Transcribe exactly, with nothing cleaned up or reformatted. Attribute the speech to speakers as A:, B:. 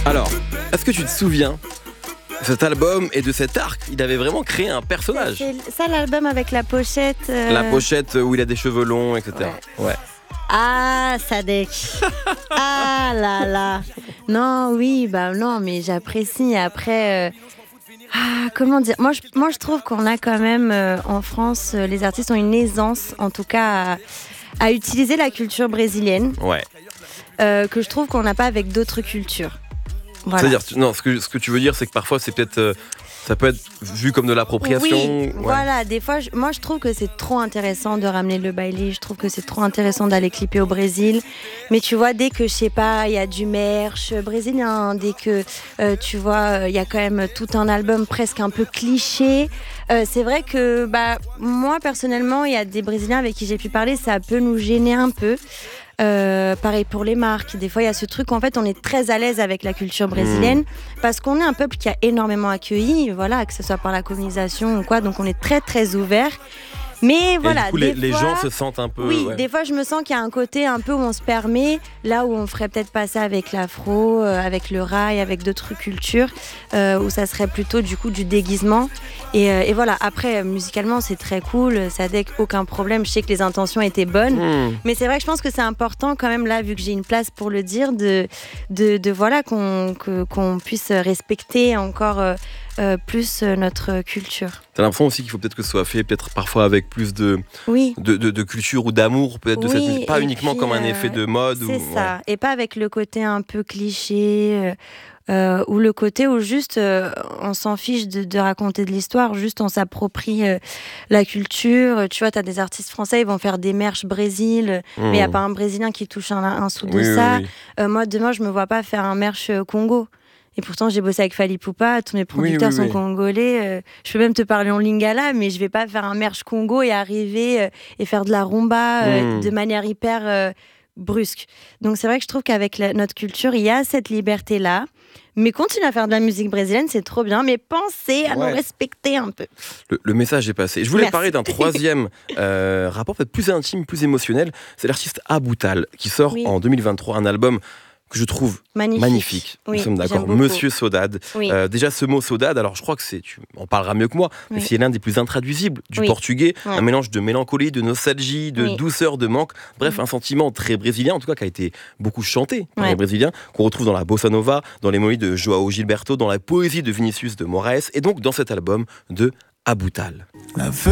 A: Alors, est-ce que tu te souviens de cet album et de cet arc? Il avait vraiment créé un personnage.
B: C'est ça l'album avec la pochette euh...
A: La pochette où il a des cheveux longs, et cetera. Ouais. ouais.
B: Ah, Sadek. Ah là là. Non, oui, bah non, mais j'apprécie. Après, euh... ah, comment dire, moi je, moi, je trouve qu'on a quand même, euh, en France, euh, les artistes ont une aisance, en tout cas, à, à utiliser la culture brésilienne.
A: Ouais.
B: Euh, que je trouve qu'on n'a pas avec d'autres cultures. Voilà.
A: C'est-à-dire, non, ce que, ce que tu veux dire, c'est que parfois, c'est peut-être, euh, ça peut être vu comme de l'appropriation.
B: Oui,
A: ouais.
B: Voilà. Des fois, je, moi, je trouve que c'est trop intéressant de ramener le baile. Je trouve que c'est trop intéressant d'aller clipper au Brésil. Mais tu vois, dès que, je sais pas, il y a du merch brésilien, dès que, euh, tu vois, il y a quand même tout un album presque un peu cliché. Euh, c'est vrai que, bah, moi, personnellement, il y a des Brésiliens avec qui j'ai pu parler, ça peut nous gêner un peu. Euh, pareil pour les marques, des fois il y a ce truc où en fait on est très à l'aise avec la culture brésilienne mmh. parce qu'on est un peuple qui a énormément accueilli, voilà, que ce soit par la colonisation ou quoi, donc on est très très ouvert. Mais voilà,
A: et du coup,
B: des
A: les,
B: fois,
A: les gens se sentent un peu.
B: Oui,
A: ouais.
B: des fois, je me sens qu'il y a un côté un peu où on se permet, là où on ferait peut-être pas ça avec l'afro, euh, avec le rail, avec d'autres cultures, euh, où ça serait plutôt du coup du déguisement. Et, euh, et voilà. Après, musicalement, c'est très cool, ça n'a aucun problème. Je sais que les intentions étaient bonnes, mmh. mais c'est vrai que je pense que c'est important quand même là, vu que j'ai une place pour le dire, de, de, de voilà qu'on, que, qu'on puisse respecter encore. Euh, Euh, plus euh, notre culture.
A: T'as l'impression aussi qu'il faut peut-être que ce soit fait peut-être parfois avec plus de,
B: oui.
A: de, de, de culture ou d'amour, peut-être de
B: oui,
A: cette musique, pas uniquement
B: puis,
A: comme un
B: euh,
A: effet de mode.
B: C'est
A: ou,
B: ça,
A: ouais.
B: et pas avec le côté un peu cliché, euh, ou le côté où juste euh, on s'en fiche de, de raconter de l'histoire, juste on s'approprie euh, la culture. Tu vois, t'as des artistes français, ils vont faire des merch Brésil, mmh. mais il n'y a pas un Brésilien qui touche un, un sou de
A: oui,
B: ça.
A: Oui, oui.
B: Euh, moi, demain, je me vois pas faire un merch Congo. Et pourtant, j'ai bossé avec Fally Ipupa, tous mes producteurs oui, oui, sont oui. congolais. Euh, je peux même te parler en lingala, mais je vais pas faire un merch Congo et arriver euh, et faire de la rumba euh, mmh. de manière hyper euh, brusque. Donc c'est vrai que je trouve qu'avec la, notre culture, il y a cette liberté-là. Mais continuer à faire de la musique brésilienne, c'est trop bien. Mais pensez à ouais. nous respecter un peu.
A: Le, le message est passé. Je voulais
B: Merci.
A: parler d'un troisième euh, rapport peut-être plus intime, plus émotionnel. C'est l'artiste Aboutal qui sort oui. en deux mille vingt-trois un album que je trouve magnifique. magnifique.
B: Oui,
A: Nous sommes d'accord. Monsieur Saudade. Oui. Euh, déjà, ce mot Saudade, alors je crois que c'est, tu en parleras mieux que moi, oui. mais c'est l'un des plus intraduisibles du oui. portugais. Ouais. Un mélange de mélancolie, de nostalgie, de oui. douceur, de manque. Bref, oui. un sentiment très brésilien, en tout cas, qui a été beaucoup chanté par ouais. les Brésiliens, qu'on retrouve dans la bossa nova, dans les mots de João Gilberto, dans la poésie de Vinicius de Moraes, et donc dans cet album de Aboutal.